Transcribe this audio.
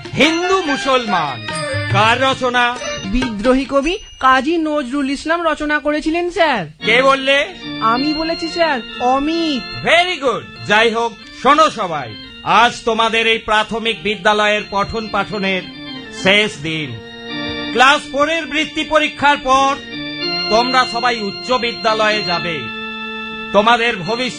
হিন্দু মুসলমান। কার রচনা? বিদ্রোহী কবি কাজী নজরুল ইসলাম রচনা করেছিলেন স্যার। কে বললে? আমি বলেছি স্যার, অমিত। Very good. যাই হোক, শোনো সবাই, আজ তোমাদের এই প্রাথমিক বিদ্যালয়ের পঠন পাঠনের শেষ দিন। ক্লাস 4 বৃত্তি পরীক্ষার পর তোমরা সবাই উচ্চ বিদ্যালয়ে যাবে। তোমাদের ভবিষ্যৎ